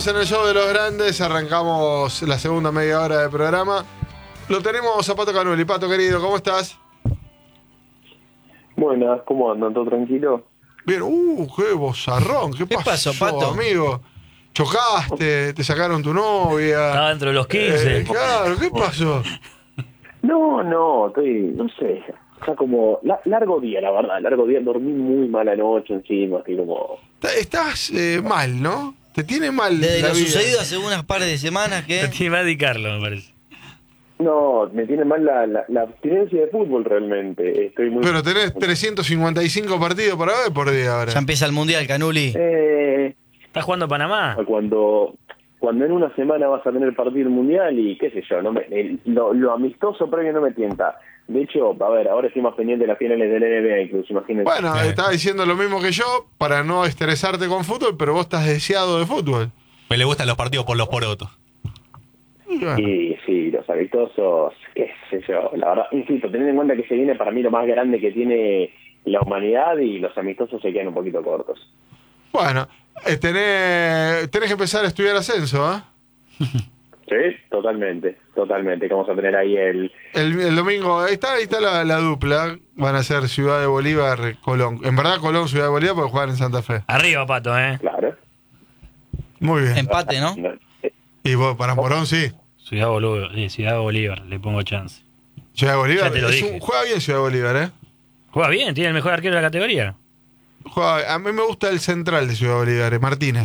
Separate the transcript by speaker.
Speaker 1: Estamos en el show de los grandes, arrancamos la segunda media hora del programa. Lo tenemos a Pato Canuli. Pato, querido, ¿cómo estás?
Speaker 2: Buenas, ¿cómo andan? ¿Todo tranquilo?
Speaker 1: Bien, qué bozarrón, ¿qué pasó,
Speaker 3: Pato?
Speaker 1: amigo? ¿Chocaste? ¿Te sacaron tu novia?
Speaker 3: Estaba dentro de los 15.
Speaker 1: Claro, ¿qué pasó?
Speaker 2: No, no sé, ya como, largo día, la verdad, largo día, dormí muy mal anoche encima, así como...
Speaker 1: Estás mal, ¿no? Te tiene mal
Speaker 4: Desde
Speaker 1: la
Speaker 4: lo
Speaker 1: vida.
Speaker 4: sucedido hace unas pares de semanas que...
Speaker 3: Te iba a dedicarlo, me parece.
Speaker 2: No, me tiene mal la abstinencia de fútbol realmente, estoy muy...
Speaker 1: Pero tenés 355 partidos para ver por día ahora.
Speaker 4: Ya empieza el Mundial, Canuli.
Speaker 3: ¿Estás jugando Panamá?
Speaker 2: Cuando en una semana vas a tener partido del Mundial y qué sé yo, lo amistoso previo no me tienta. De hecho, a ver, ahora estoy más pendiente de las finales del NBA incluso, imagínense.
Speaker 1: Bueno, estaba diciendo lo mismo que yo, para no estresarte con fútbol, pero vos estás deseado de fútbol.
Speaker 5: Me le gustan los partidos por los porotos.
Speaker 1: Y bueno,
Speaker 2: Y sí, los amistosos, qué sé yo, la verdad, insisto, teniendo en cuenta que se viene para mí lo más grande que tiene la humanidad y los amistosos se quedan un poquito cortos.
Speaker 1: bueno, tenés que empezar a estudiar ascenso, ¿eh?
Speaker 2: Sí, totalmente, que vamos a tener ahí
Speaker 1: El domingo, ahí está la dupla, van a ser Ciudad de Bolívar, Colón. En verdad Colón, Ciudad de Bolívar, porque juegan en Santa Fe.
Speaker 3: Arriba, Pato,
Speaker 2: claro.
Speaker 1: Muy bien.
Speaker 4: Empate, ¿no?
Speaker 1: Y vos, para Morón, sí.
Speaker 3: Ciudad Bolívar, le pongo chance.
Speaker 1: Ciudad de Bolívar,
Speaker 3: Ya te lo dije.
Speaker 1: juega bien Ciudad de Bolívar, ¿eh?
Speaker 3: Juega bien, tiene el mejor arquero de la categoría.
Speaker 1: A mí me gusta el central de Ciudad de Bolívar, Martínez.